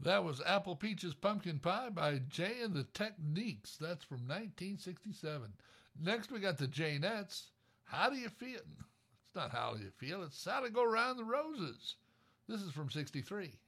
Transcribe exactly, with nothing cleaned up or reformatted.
That was Apple Peaches Pumpkin Pie by Jay and the Techniques. That's from nineteen sixty-seven. Next, we got the Janettes. How do you feel? It's not how do you feel. It's how to go round the roses. This is from sixty-three.